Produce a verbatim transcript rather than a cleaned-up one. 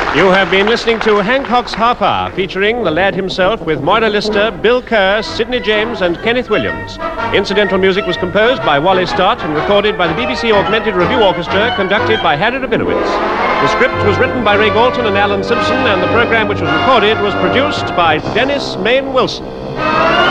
You have been listening to Hancock's Half Hour, featuring the lad himself with Moira Lister, Bill Kerr, Sidney James, and Kenneth Williams. Incidental music was composed by Wally Stott and recorded by the B B C Augmented Review Orchestra, conducted by Harry Rabinowitz. The script was written by Ray Galton and Alan Simpson, and the program which was recorded was produced by Dennis Main Wilson.